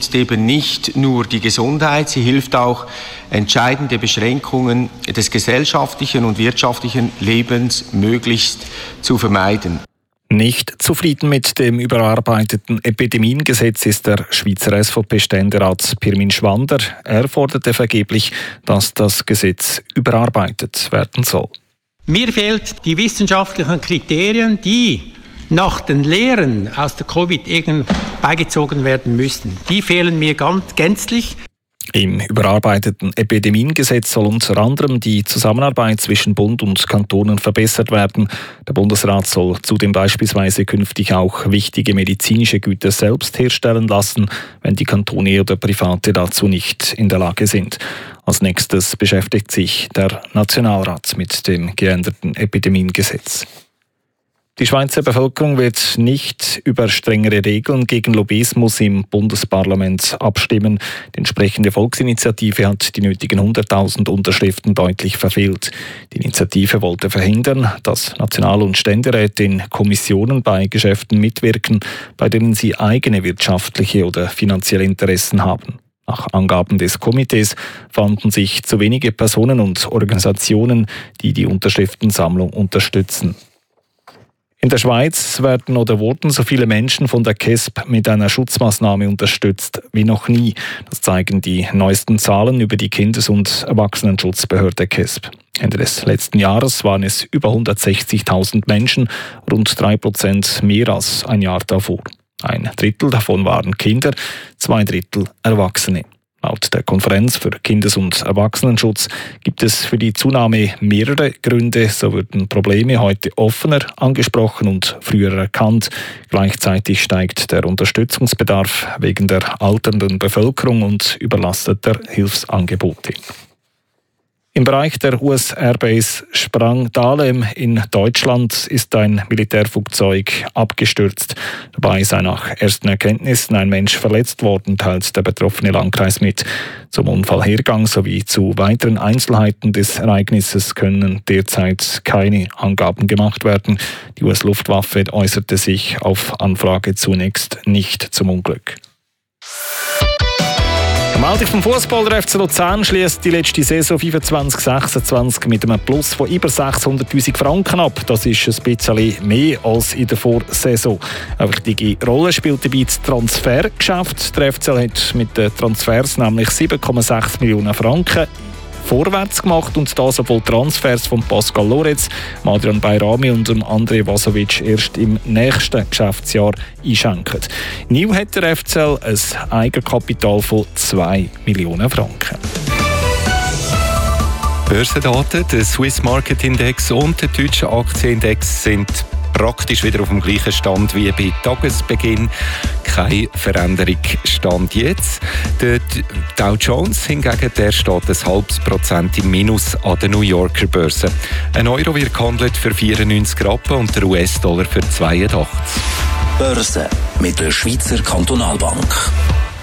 ist eben nicht nur die Gesundheit, sie hilft auch, entscheidende Beschränkungen des gesellschaftlichen und wirtschaftlichen Lebens möglichst zu vermeiden. Nicht zufrieden mit dem überarbeiteten Epidemiengesetz ist der Schweizer SVP-Ständerat Pirmin Schwander. Er forderte vergeblich, dass das Gesetz überarbeitet werden soll. Mir fehlen die wissenschaftlichen Kriterien, die nach den Lehren aus der Covid beigezogen werden müssten. Die fehlen mir gänzlich. Im überarbeiteten Epidemiengesetz soll unter anderem die Zusammenarbeit zwischen Bund und Kantonen verbessert werden. Der Bundesrat soll zudem beispielsweise künftig auch wichtige medizinische Güter selbst herstellen lassen, wenn die Kantone oder Private dazu nicht in der Lage sind. Als nächstes beschäftigt sich der Nationalrat mit dem geänderten Epidemiengesetz. Die Schweizer Bevölkerung wird nicht über strengere Regeln gegen Lobbyismus im Bundesparlament abstimmen. Die entsprechende Volksinitiative hat die nötigen 100.000 Unterschriften deutlich verfehlt. Die Initiative wollte verhindern, dass National- und Ständeräte in Kommissionen bei Geschäften mitwirken, bei denen sie eigene wirtschaftliche oder finanzielle Interessen haben. Nach Angaben des Komitees fanden sich zu wenige Personen und Organisationen, die die Unterschriftensammlung unterstützen. In der Schweiz wurden so viele Menschen von der KESB mit einer Schutzmaßnahme unterstützt wie noch nie. Das zeigen die neuesten Zahlen über die Kindes- und Erwachsenenschutzbehörde KESB. Ende des letzten Jahres waren es über 160.000 Menschen, rund 3% mehr als ein Jahr davor. 1/3 davon waren Kinder, 2/3 Erwachsene. Laut der Konferenz für Kindes- und Erwachsenenschutz gibt es für die Zunahme mehrere Gründe. So würden Probleme heute offener angesprochen und früher erkannt. Gleichzeitig steigt der Unterstützungsbedarf wegen der alternden Bevölkerung und überlasteter Hilfsangebote. Im Bereich der US-Airbase Sprang-Dahlem in Deutschland ist ein Militärflugzeug abgestürzt. Dabei sei nach ersten Erkenntnissen ein Mensch verletzt worden, teilt der betroffene Landkreis mit. Zum Unfallhergang sowie zu weiteren Einzelheiten des Ereignisses können derzeit keine Angaben gemacht werden. Die US-Luftwaffe äußerte sich auf Anfrage zunächst nicht zum Unglück. Meldung vom Fußball. Der FC Luzern schließt die letzte Saison 25/26 mit einem Plus von über 600'000 Franken ab. Das ist ein bisschen mehr als in der Vorsaison. Eine wichtige Rolle spielt dabei das Transfergeschäft. Der FCL hat mit den Transfers nämlich 7,6 Millionen Franken vorwärts gemacht und da sowohl Transfers von Pascal Loretz, Adrian Bayrami und André Vasovic erst im nächsten Geschäftsjahr einschenken. Neu hat der FCL ein Eigenkapital von 2 Millionen Franken. Börsendaten, der Swiss Market Index und der deutsche Aktienindex sind praktisch wieder auf dem gleichen Stand wie bei Tagesbeginn. Keine Veränderung Stand jetzt. Der Dow Jones hingegen, der steht 0,5% im Minus an der New Yorker Börse. Ein Euro wird gehandelt für 94 Rappen und der US-Dollar für 82. Börse mit der Schweizer Kantonalbank.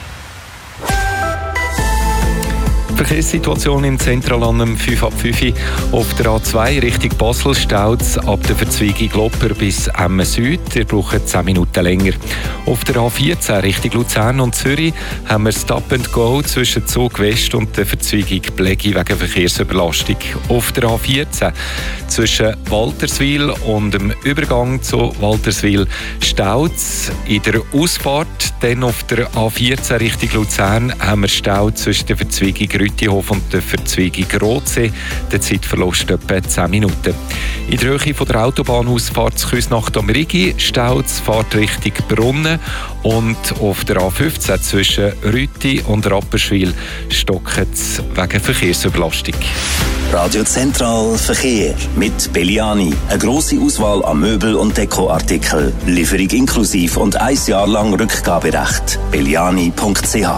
Verkehrssituation im Zentralland um 5 ab 5 auf der A2 Richtung Basel staut ab der Verzweigung Glopper bis Emmen Süd. Ihr braucht 10 Minuten länger. Auf der A14 Richtung Luzern und Zürich haben wir Stop and Go zwischen Zug West und der Verzweigung Bleggi wegen Verkehrsüberlastung. Auf der A14 zwischen Walterswil und dem Übergang zu Walterswil staut in der Ausfahrt. Dann auf der A14 Richtung Luzern haben wir Stau zwischen der Verzweigung Rüttihof und der Verzweigung Rotsee. Der Zeitverlust etwa 10 Minuten. In der Höhe von der Autobahnausfahrt zu Küsnacht am Rigi staut es Fahrt Richtung Brunnen und auf der A15 zwischen Rütti und Rapperswil stockt es wegen Verkehrsüberlastung. Radio Zentral Verkehr mit Belliani. Eine grosse Auswahl an Möbel- und Dekoartikeln. Lieferung inklusive und 1 Jahr lang Rückgaberecht. belliani.ch.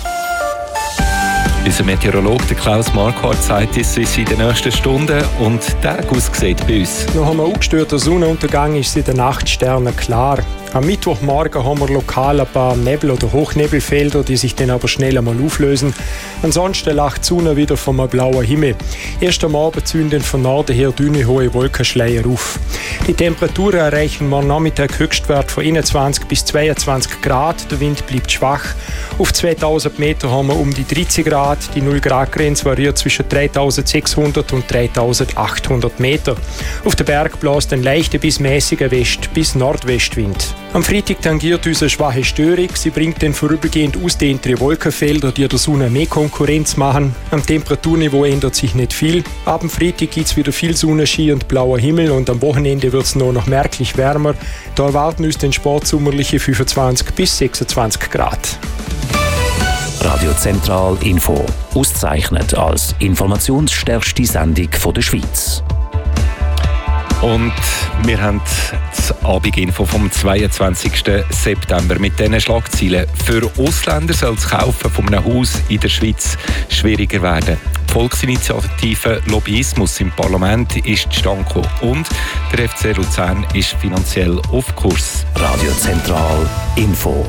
Unser Meteorologe Klaus Marquardt sagt es in den nächsten Stunden und Tag aussieht bei uns. Nach einem ungestörten Sonnenuntergang ist es in den Nachtsternen klar. Am Mittwochmorgen haben wir lokal ein paar Nebel- oder Hochnebelfelder, die sich dann aber schnell einmal auflösen. Ansonsten lacht die Sonne wieder vom blauen Himmel. Erst am Abend zünden von Norden her dünne, hohe Wolkenschleier auf. Die Temperaturen erreichen morgen Nachmittag Höchstwert von 21 bis 22 Grad. Der Wind bleibt schwach. Auf 2000 Meter haben wir um die 30 Grad. Die 0-Grad-Grenze variiert zwischen 3600 und 3800 Meter. Auf den Berg bläst ein leichter bis mäßiger West- bis Nordwestwind. Am Freitag tangiert uns eine schwache Störung. Sie bringt dann vorübergehend ausdehntere Wolkenfelder, die der Sonne mehr Konkurrenz machen. Am Temperaturniveau ändert sich nicht viel. Ab dem Freitag gibt es wieder viel Sonnenschein und blauer Himmel und am Wochenende wird es noch merklich wärmer. Da erwarten uns den sportsommerliche 25 bis 26 Grad. Radio Zentral Info, ausgezeichnet als informationsstärkste Sendung der Schweiz. Und wir haben das Abendinfo vom 22. September mit diesen Schlagzeilen. Für Ausländer soll das Kaufen von einem Haus in der Schweiz schwieriger werden. Die Volksinitiative Lobbyismus im Parlament ist zustande gekommen und der FC Luzern ist finanziell auf Kurs. Radio Zentral Info.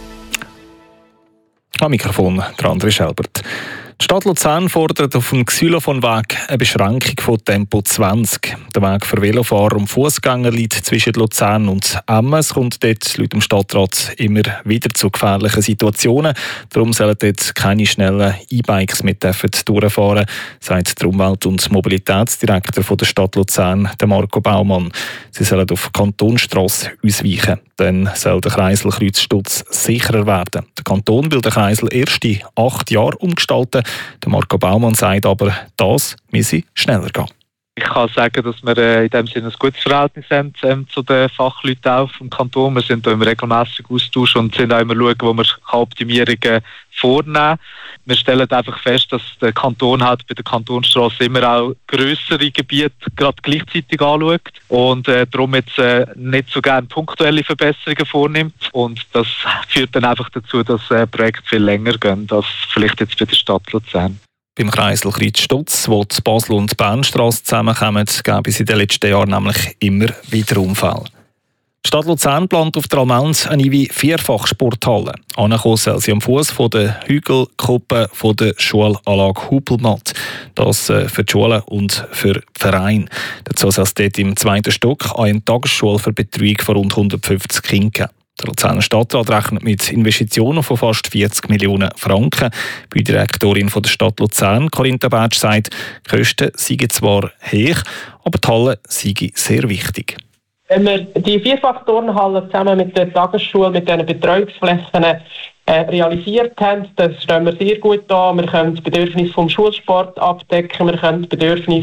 Am Mikrofon der André Schelbert. Die Stadt Luzern fordert auf dem Xylophonweg eine Beschränkung von Tempo 20. Der Weg für Velofahrer und Fußgänger liegt zwischen Luzern und Emmen. Es kommt dort laut dem Stadtrat immer wieder zu gefährlichen Situationen. Darum sollen dort keine schnellen E-Bikes mit durchfahren, sagt der Umwelt- und Mobilitätsdirektor von der Stadt Luzern, der Marco Baumann. Sie sollen auf Kantonsstrasse ausweichen. Dann soll der Kreiselkreuzsturz sicherer werden. Der Kanton will den Kreisel erst in 8 Jahren umgestalten. Der Marco Baumann sagt aber, das müsse schneller gehen. Ich kann sagen, dass wir in dem Sinne ein gutes Verhältnis haben zu den Fachleuten auf dem Kanton. Wir sind da im regelmäßigen Austausch und sind auch immer schauen, wo wir Optimierungen vornehmen können. Wir stellen einfach fest, dass der Kanton halt bei der Kantonsstrasse immer auch grössere Gebiete gerade gleichzeitig anschaut und darum jetzt nicht so gerne punktuelle Verbesserungen vornimmt. Und das führt dann einfach dazu, dass Projekte viel länger gehen als vielleicht jetzt bei der Stadt Luzern. Beim Kreiselkreuzsturz, wo die Basel- und Bernstrasse zusammenkommen, gab es in den letzten Jahren nämlich immer wieder Unfälle. Die Stadt Luzern plant auf der Almend eine neue Vierfachsporthalle. Angekommen soll sie am Fuß von der Hügelkuppe von der Schulanlage Hupelmatt. Das für die Schulen und für den Verein. Dazu soll es dort im 2. Stock eine Tagesschule für Betreuung von rund 150 Kindern geben. Der Luzerner Stadtrat rechnet mit Investitionen von fast 40 Millionen Franken. Die Direktorin von der Stadt Luzern, Corinna Bertsch, sagt, die Kosten seien zwar hoch, aber die Halle sei sehr wichtig. Wenn wir die Vierfach-Turnhalle zusammen mit der Tagesschule, mit diesen Betreuungsflächen realisiert haben, dann stehen wir sehr gut da. Wir können das Bedürfnis vom Schulsport abdecken, wir können das Bedürfnis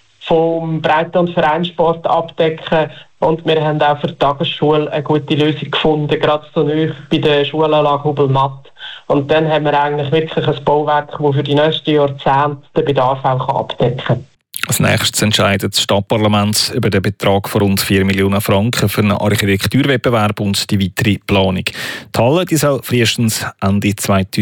vom Breite- und Vereinssport abdecken und wir haben auch für die Tagesschule eine gute Lösung gefunden, gerade so nahe bei der Schulanlage Hubelmatt. Und dann haben wir eigentlich wirklich ein Bauwerk, das für die nächsten Jahrzehnte den Bedarf auch abdecken kann. Als nächstes entscheidet das Stadtparlament über den Betrag von rund 4 Millionen Franken für einen Architekturwettbewerb und die weitere Planung. Die Halle die soll frühestens Ende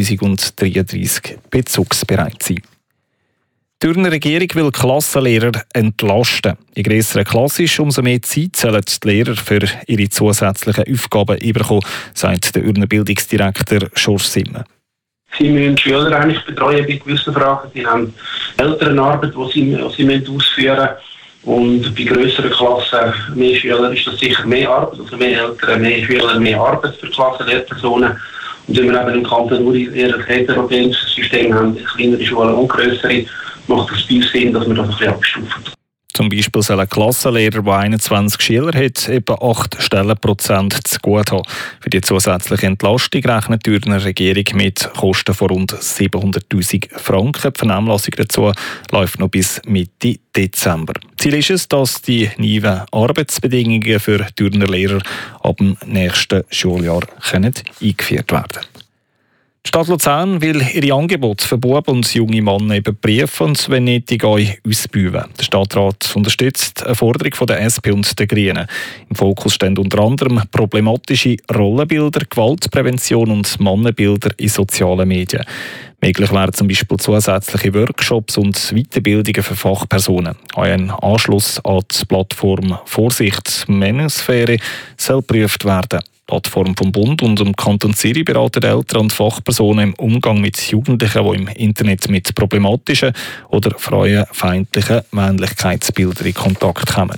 2033 bezugsbereit sein. Die Thürner Regierung will Klassenlehrer entlasten. Je grösser eine Klasse ist, umso mehr Zeit sollen die Lehrer für ihre zusätzlichen Aufgaben bekommen, sagt der Urner Bildungsdirektor Schorsch Simmen. Sie müssen die Schüler eigentlich betreuen bei gewissen Fragen. Sie haben Elternarbeit, die sie ausführen müssen. Und bei grösseren Klassen, mehr Schüler, ist das sicher mehr Arbeit. Also mehr Eltern, mehr Schüler, mehr Arbeit für Klassenlehrpersonen. Und wenn wir eben im Kanton nur eher ein heterogenes System haben, kleinere Schulen und grössere, macht es bei uns Sinn, dass wir das ein bisschen abstufen. Zum Beispiel soll ein Klassenlehrer, der 21 Schüler hat, etwa 8 Stellenprozent zu gut haben. Für die zusätzliche Entlastung rechnet die Thürner Regierung mit Kosten von rund 700'000 Franken. Die Vernehmlassung dazu läuft noch bis Mitte Dezember. Ziel ist es, dass die neuen Arbeitsbedingungen für Thürner Lehrer ab dem nächsten Schuljahr eingeführt werden können. Die Stadt Luzern will ihre Angebote für Buben und junge Männer überprüfen und wenn nötig auch ausbauen. Der Stadtrat unterstützt eine Forderung von der SP und der Grünen. Im Fokus stehen unter anderem problematische Rollenbilder, Gewaltprävention und Mannenbilder in sozialen Medien. Möglich wären zum Beispiel zusätzliche Workshops und Weiterbildungen für Fachpersonen. Auch ein Anschluss an die Plattform Vorsicht Männersphäre soll geprüft werden. Plattform vom Bund und dem Kanton Zürich beraten Eltern und Fachpersonen im Umgang mit Jugendlichen, die im Internet mit problematischen oder frauenfeindlichen Männlichkeitsbildern in Kontakt kommen.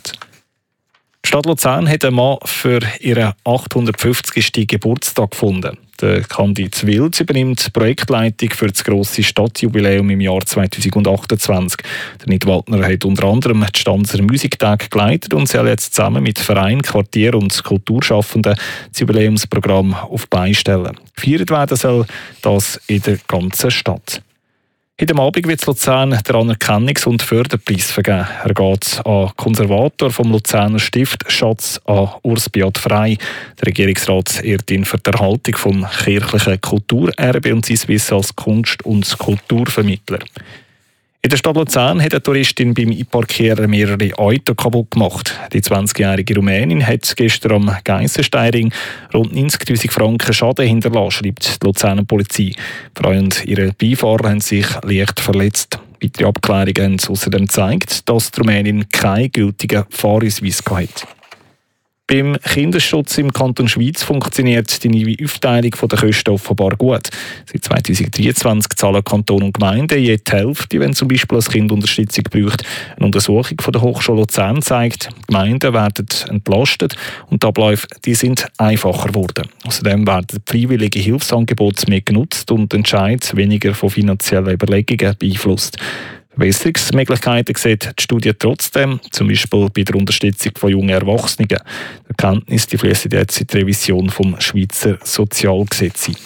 Die Stadt Luzern hat einen Mann für ihren 850. Geburtstag gefunden. Der Candid Wild übernimmt die Projektleitung für das grosse Stadtjubiläum im Jahr 2028. Der Nidwaldner hat unter anderem die Stanzer Musiktage geleitet und soll jetzt zusammen mit Verein, Quartier und Kulturschaffenden das Jubiläumsprogramm auf die Beine stellen. Gefeiert werden soll das in der ganzen Stadt. Heute Abend wird Luzern den Anerkennungs- und Förderpreis vergeben. Er geht an Konservator vom Luzerner Stift Schatz an Urs Beat Frey. Der Regierungsrat ehrt ihn für die Erhaltung vom kirchlichen Kulturerbe und sein Wissen als Kunst- und Kulturvermittler. In der Stadt Luzern hat eine Touristin beim Einparkieren mehrere Autos kaputt gemacht. Die 20-jährige Rumänin hat gestern am Geissensteinring rund 90'000 Franken Schaden hinterlassen, schreibt die Luzerner Polizei. Die Frau und ihre Beifahrer haben sich leicht verletzt. Weitere Abklärungen haben außerdem gezeigt, dass die Rumänin keinen gültigen Fahrausweis hatte. Beim Kinderschutz im Kanton Schwyz funktioniert die neue Aufteilung der Kosten offenbar gut. Seit 2023 zahlen Kanton und Gemeinden je die Hälfte, wenn zum Beispiel ein Kind Unterstützung braucht. Eine Untersuchung von der Hochschule Luzern zeigt, Gemeinden werden entlastet und die Abläufe sind einfacher geworden. Außerdem werden freiwillige Hilfsangebote mehr genutzt und Entscheid weniger von finanziellen Überlegungen beeinflusst. Verbesserungsmöglichkeiten sieht die Studie trotzdem, zum Beispiel bei der Unterstützung von jungen Erwachsenen. Die Erkenntnisse fließen jetzt in die Revision vom Schweizer Sozialgesetz ein.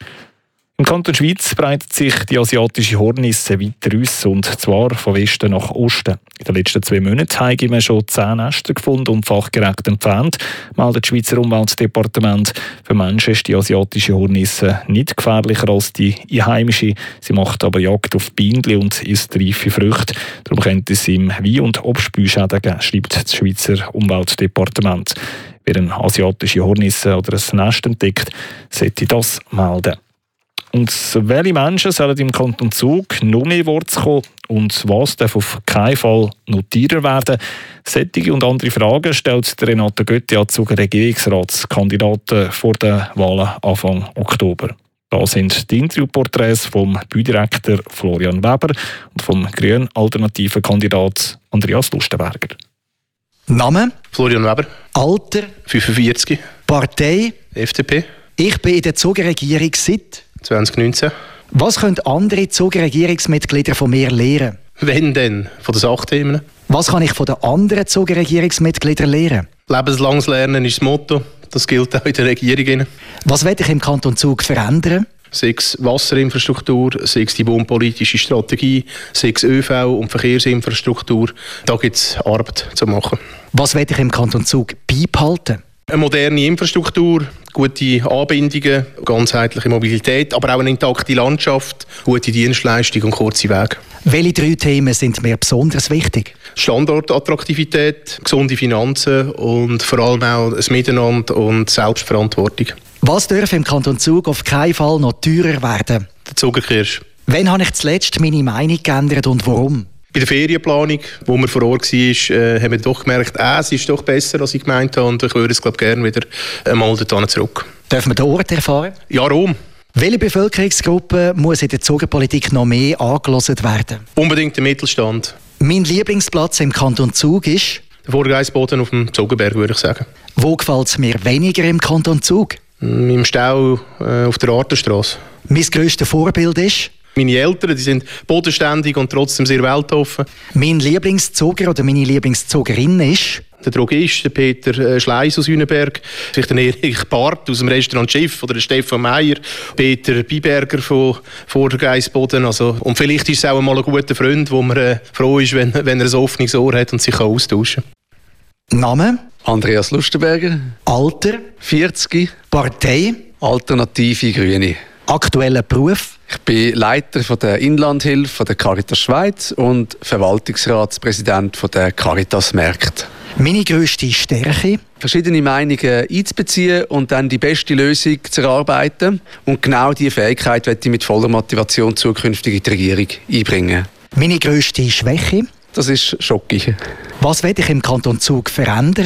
Im Kanton Schwyz breitet sich die asiatische Hornisse weiter aus, und zwar von Westen nach Osten. In den letzten 2 Monaten haben wir schon 10 Nester gefunden und fachgerecht entfernt, meldet das Schweizer Umweltdepartement. Für Menschen ist die asiatische Hornisse nicht gefährlicher als die einheimische. Sie macht aber Jagd auf Bienen und isst reife Früchte. Darum könnte es im Wein- und Obstbäume geben, schreibt das Schweizer Umweltdepartement. Wer eine asiatische Hornisse oder ein Nest entdeckt, sollte das melden. Und welche Menschen sollen im Kanton Zug noch mehr Wurzeln kommen und was darf auf keinen Fall noch teurer werden? Solche und andere Fragen stellt Renate Götti an Zuger Regierungsratskandidaten vor den Wahlen Anfang Oktober. Da sind die Interviewporträts vom Baudirektor Florian Weber und vom grünen alternativen Kandidat Andreas Lustenberger. Name? Florian Weber. Alter? 45. Partei? FDP. Ich bin in der Zugerregierung seit 2019. Was können andere Zugerregierungsmitglieder von mir lernen? Wenn denn? Von den Sachthemen. Was kann ich von den anderen Zugerregierungsmitgliedern lernen? Lebenslanges Lernen ist das Motto. Das gilt auch in der Regierung. Was will ich im Kanton Zug verändern? Sei es Wasserinfrastruktur, sei es die wohnpolitische Strategie, sei es ÖV- und Verkehrsinfrastruktur. Da gibt es Arbeit zu machen. Was will ich im Kanton Zug beibehalten? Eine moderne Infrastruktur, gute Anbindungen, ganzheitliche Mobilität, aber auch eine intakte Landschaft, gute Dienstleistung und kurze Wege. Welche 3 Themen sind mir besonders wichtig? Standortattraktivität, gesunde Finanzen und vor allem auch ein Miteinander und Selbstverantwortung. Was darf im Kanton Zug auf keinen Fall noch teurer werden? Der Zuckerkirsch. Wann habe ich zuletzt meine Meinung geändert und warum? Bei der Ferienplanung, wo wir vor Ort waren, haben wir doch gemerkt, es ist doch besser, als ich gemeint habe, und ich würde es gerne wieder einmal dorthin zurück. Dürfen wir den Ort erfahren? Ja, Rom. Welche Bevölkerungsgruppe muss in der Zugerpolitik noch mehr angehört werden? Unbedingt der Mittelstand. Mein Lieblingsplatz im Kanton Zug ist? Der Vorgeisboden auf dem Zogenberg, würde ich sagen. Wo gefällt es mir weniger im Kanton Zug? Im Stau auf der Artenstrasse. Mein grösstes Vorbild ist? Meine Eltern, die sind bodenständig und trotzdem sehr weltoffen. Mein Lieblingszuger oder meine Lieblingszugerin ist? Der Drogist, der Peter Schleiss aus Hüneberg, vielleicht der Erich Barth aus dem Restaurant Schiff oder der Stefan Meyer, Peter Biberger von Vordergeisboden. Und vielleicht ist es auch einmal ein guter Freund, wo man froh ist, wenn er ein offenes Ohr hat und sich austauschen kann. Name? Andreas Lustenberger. Alter? 40. Partei? Alternative Grüne. Aktueller Beruf? Ich bin Leiter von der Inlandhilfe von der Caritas Schweiz und Verwaltungsratspräsident von der Caritas Märkte. Meine grösste Stärke? Verschiedene Meinungen einzubeziehen und dann die beste Lösung zu erarbeiten. Und genau diese Fähigkeit werde ich mit voller Motivation zukünftig in die Regierung einbringen. Meine grösste Schwäche? Das ist Schocki. Was will ich im Kanton Zug verändern?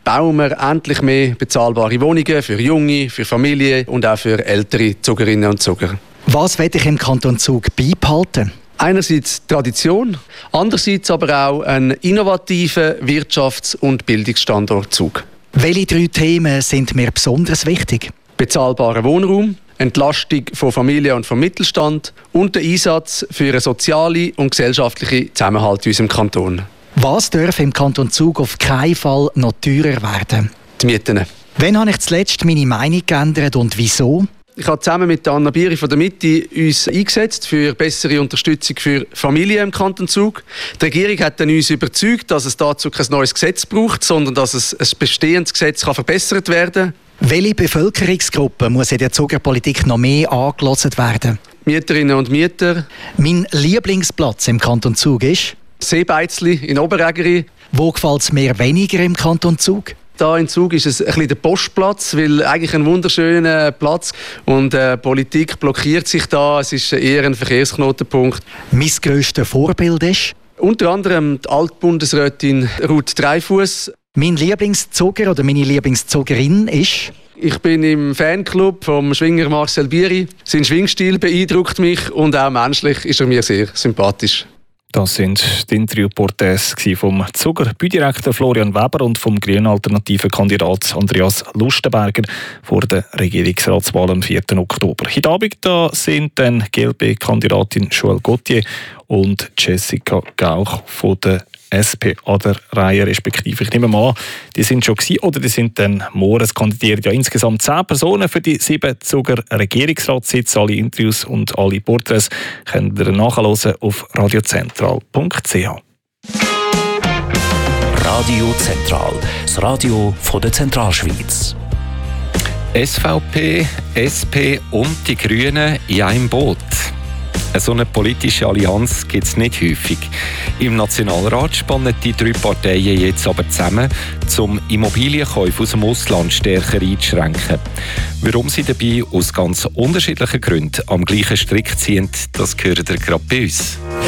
bauen wir endlich mehr bezahlbare Wohnungen für Junge, für Familien und auch für ältere Zugerinnen und Zuger. Was will ich im Kanton Zug beibehalten? Einerseits Tradition, andererseits aber auch einen innovativen Wirtschafts- und Bildungsstandort Zug. Welche 3 Themen sind mir besonders wichtig? Bezahlbarer Wohnraum, Entlastung von Familien und vom Mittelstand und der Einsatz für einen sozialen und gesellschaftlichen Zusammenhalt in unserem Kanton. Was darf im Kanton Zug auf keinen Fall noch teurer werden? Die Mieten. Wann habe ich zuletzt meine Meinung geändert und wieso? Ich habe zusammen mit Anna Bieri von der Mitte uns eingesetzt für bessere Unterstützung für Familien im Kanton Zug. Die Regierung hat dann uns überzeugt, dass es dazu kein neues Gesetz braucht, sondern dass ein bestehendes Gesetz verbessert werden kann. Welche Bevölkerungsgruppe muss in der Zugerpolitik noch mehr angehört werden? Mieterinnen und Mieter. Mein Lieblingsplatz im Kanton Zug ist? Seebeizli in Oberägeri. Wo gefällt es mir weniger im Kanton Zug? Da in Zug ist es ein bisschen der Postplatz, weil eigentlich ein wunderschöner Platz und die Politik blockiert sich da. Es ist eher ein Verkehrsknotenpunkt. Mein grösstes Vorbild ist? Unter anderem die Altbundesrätin Ruth Dreifuss. Mein Lieblingszuger oder meine Lieblingszugerin ist? Ich bin im Fanclub vom Schwinger Marcel Bieri. Sein Schwingstil beeindruckt mich und auch menschlich ist er mir sehr sympathisch. Das sind die Interviewporträts vom Zuger-Büdirektor Florian Weber und vom grünen alternativen Kandidat Andreas Lustenberger vor der Regierungsratswahl am 4. Oktober. Heute Abend da sind dann GLP-Kandidatin Joëlle Gauthier und Jessica Gauch von der SP an der Reihe, respektive. Ich nehme mal an, die sind schon gewesen, oder die sind dann morgen. Es kandidieren ja insgesamt 10 Personen für die 7 Zuger Regierungsratssitze. Alle Interviews und alle Porträts könnt ihr nachhören auf radiozentral.ch. Radio Zentral, das Radio von der Zentralschweiz. SVP, SP und die Grünen in einem Boot. So eine politische Allianz gibt es nicht häufig. Im Nationalrat spannen die 3 Parteien jetzt aber zusammen, um Immobilienkäufe aus dem Ausland stärker einzuschränken. Warum sie dabei aus ganz unterschiedlichen Gründen am gleichen Strick ziehen, das gehört ihr gerade bei uns.